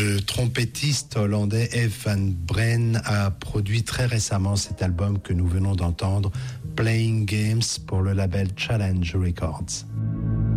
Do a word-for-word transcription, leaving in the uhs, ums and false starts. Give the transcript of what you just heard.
Le trompettiste hollandais Eve van Breen a produit très récemment cet album que nous venons d'entendre, Playing Games, pour le label Challenge Records.